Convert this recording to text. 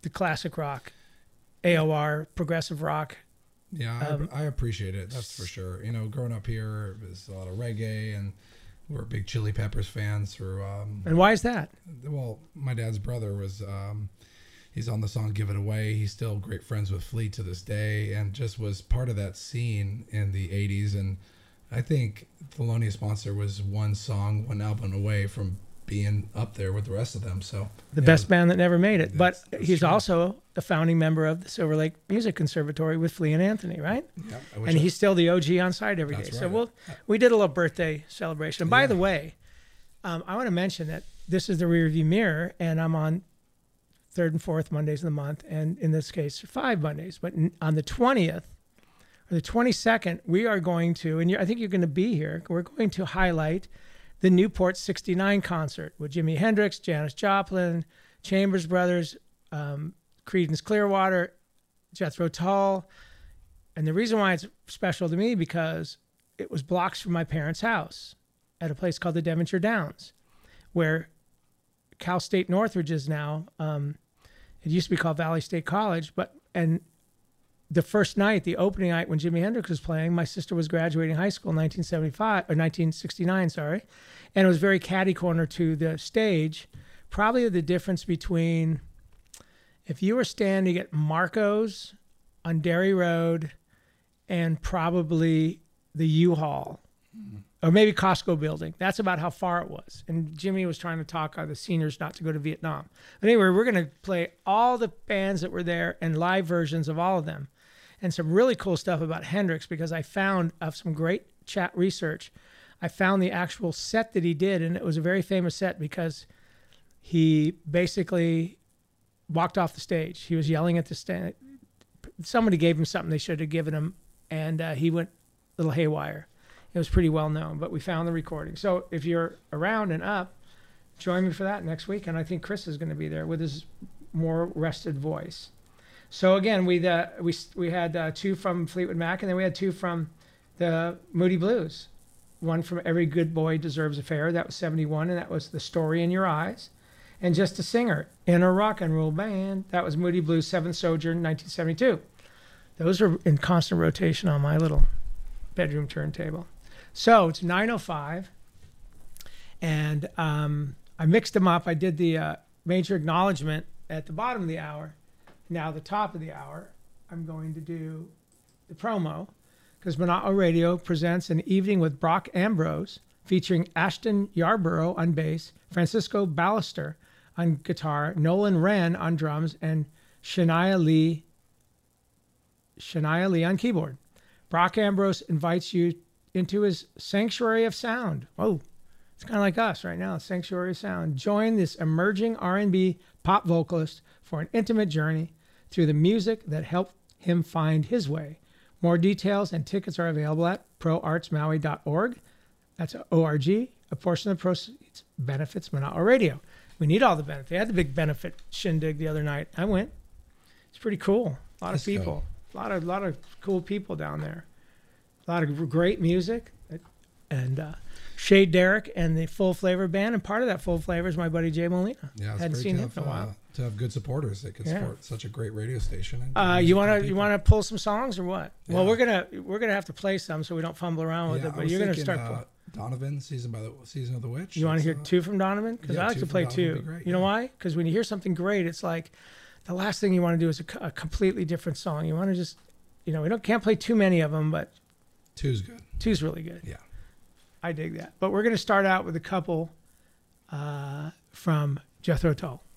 the classic rock, AOR, progressive rock. Yeah, I appreciate it. That's for sure. You know, growing up here, there's a lot of reggae, and we're big Chili Peppers fans through. And why is that? Well, my dad's brother was. He's on the song "Give It Away." He's still great friends with Flea to this day, and just was part of that scene in the '80s. And I think Thelonious Monster was one album away from being up there with the rest of them. So the best band that never made it. But he's also a founding member of the Silver Lake Music Conservatory with Flea and Anthony, right? Yeah, and he's still the OG on site every day. Right. So we did a little birthday celebration. And by the way, I want to mention that this is the Rearview Mirror, and I'm on third and fourth Mondays of the month, and in this case, 5 Mondays. But on the 20th or the 22nd, we are going to, and I think you're going to be here, we're going to highlight the Newport 69 concert with Jimi Hendrix, Janis Joplin, Chambers Brothers, Creedence Clearwater, Jethro Tull. And the reason why it's special to me, because it was blocks from my parents' house at a place called the Devonshire Downs, where Cal State Northridge is now. It used to be called Valley State College, and the first night, the opening night when Jimi Hendrix was playing, my sister was graduating high school in 1969, sorry, and it was very catty-corner to the stage. Probably the difference between if you were standing at Marco's on Derry Road and probably the U-Haul, or maybe Costco building. That's about how far it was. And Jimmy was trying to talk the seniors not to go to Vietnam. But anyway, we're going to play all the bands that were there and live versions of all of them. And some really cool stuff about Hendrix, because I found some great chat research. I found the actual set that he did, and it was a very famous set because he basically walked off the stage. He was yelling at the stand. Somebody gave him something they should have given him, and he went a little haywire. It was pretty well known, but we found the recording. So if you're around and up, join me for that next week. And I think Chris is going to be there with his more rested voice. So again, we had 2 from Fleetwood Mac, and then we had 2 from the Moody Blues. One from Every Good Boy Deserves a Fair. That was 71, and that was The Story in Your Eyes. And Just a Singer, In a Rock and Roll Band. That was Moody Blues' Seventh Sojourn, 1972. Those are in constant rotation on my little bedroom turntable. So it's 9:05, and I mixed them up. I did the major acknowledgement at the bottom of the hour. Now the top of the hour, I'm going to do the promo, because Monotone Radio presents an evening with Brock Ambrose, featuring Ashton Yarborough on bass, Francisco Ballester on guitar, Nolan Wren on drums, and Shania Lee on keyboard. Brock Ambrose invites you into his Sanctuary of Sound. Oh, it's kind of like us right now, Sanctuary of Sound. Join this emerging R&B pop vocalist for an intimate journey through the music that helped him find his way. More details and tickets are available at proartsmaui.org. That's O-R-G. A portion of the proceeds benefits Monotone Radio. We need all the benefit. They had the big benefit shindig the other night. I went. It's pretty cool. A lot of people. A lot of cool people down there. A lot of great music, and Shade Derrick and the Full Flavor Band, and part of that Full Flavor is my buddy Jay Molina. Yeah, it's hadn't great seen to him in a while. To have good supporters that can support such a great radio station. You wanna pull some songs or what? Yeah. Well, we're gonna have to play some so we don't fumble around with it. But you're gonna start. Donovan, Season of the Witch. You want to hear 2 from Donovan? Because I like to play 2. Great, you know why? Because when you hear something great, it's like the last thing you want to do is a completely different song. You want to just, we can't play too many of them, but 2's good. 2's really good. Yeah. I dig that. But we're going to start out with a couple from Jethro Tull.